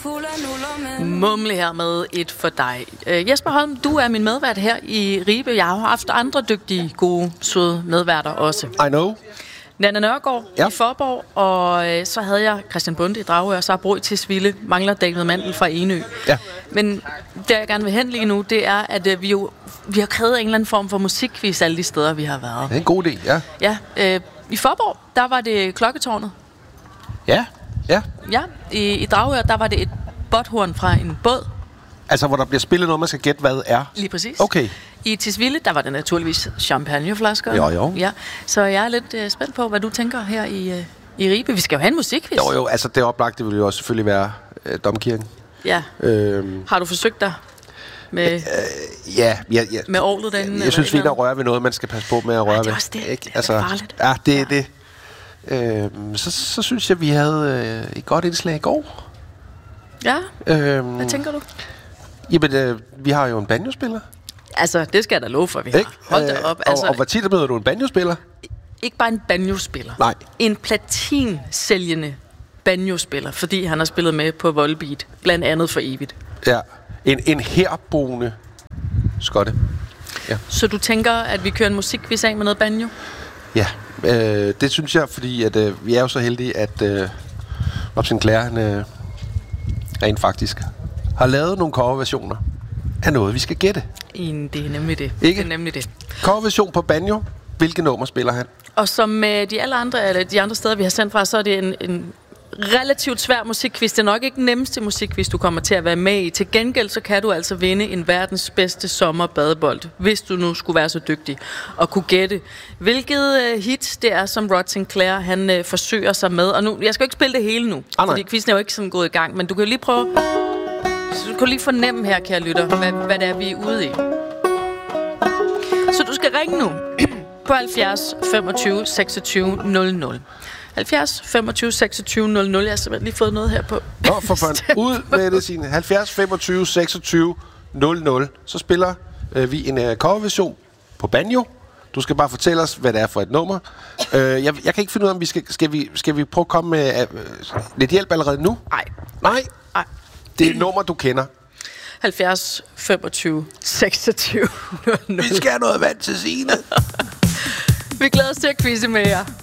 Mumle her med et for dig. Jesper Holm, du er min medvært her i Ribe. Jeg har haft andre dygtige, gode, søde medværter også. I know. Nanna Nørgaard i Forborg, og så havde jeg Christian Bonde i Dragør, og så har Bro i Tisvilde, mangler David Mandel fra Enø. Ja. Men det jeg gerne vil hen lige nu, det er, at vi har krævet en eller anden form for musikquiz alle de steder, vi har været. Det er en god idé, ja. Ja, i Forborg, der var det Klokketårnet. Ja. Ja, i Dragør, der var det et botthorn fra en båd. Altså, hvor der bliver spillet noget, man skal gætte, hvad er? Lige præcis. Okay. I Tisvilde, der var det naturligvis champagneflasker. Jo. Ja, så jeg er lidt spændt på, hvad du tænker her i Ribe. Vi skal jo have en musikquiz. Jo, altså det oplagte vil jo også selvfølgelig være Domkirken. Ja. Har du forsøgt dig med, med orglet derinde? Jeg synes, vi ikke rører ved noget, man skal passe på med at røre ved. Det er også det. Det er farligt. Ja, det er det. Så synes jeg, vi havde et godt indslag i går. Ja, hvad tænker du? Jamen, vi har jo en banjospiller. Altså, det skal jeg da love for, vi har. Hold da op. Altså, og hvor tit møder du en banjospiller? Ikke bare en banjospiller. Nej. En platinsælgende banjospiller, fordi han har spillet med på Volbeat, blandt andet for evigt. Ja, en herboende skotte. Ja. Så du tænker, at vi kører en musikquiz af med noget banjo? Ja, det synes jeg, fordi at, vi er jo så heldige, at Rob Sinclair, han rent faktisk har lavet nogle coverversioner af noget, vi skal gætte. Det er nemlig det. Ikke? Det er nemlig det. Coverversion på banjo. Hvilke nummer spiller han? Og som de andre steder, vi har sendt fra, så er det en relativt svær musikquiz. Det er nok ikke den nemmeste musikquiz, du kommer til at være med i. Til gengæld, så kan du altså vinde en verdens bedste sommerbadebold, hvis du nu skulle være så dygtig og kunne gætte, hvilket hit det er, som Rod Sinclair, han forsøger sig med. Og nu, jeg skal jo ikke spille det hele nu, fordi quizzen er jo ikke sådan gået i gang, men du kan jo lige prøve, så du kan lige fornemme her, kære lytter, hvad det er, vi er ude i. Så du skal ringe nu på 70 25 26 00. 70 25 26 00. Jeg har simpelthen lige fået noget her på. For fanden. Ud med det, Signe. 70 25 26 00. Så spiller vi en coverversion på banjo. Du skal bare fortælle os, hvad det er for et nummer. Jeg kan ikke finde ud af, om skal vi prøve at komme med lidt hjælp allerede nu? Nej. Det er et nummer, du kender. 70 25 26 00. Vi skal have noget vand til Signe. Vi glæder os til at quizze med jer.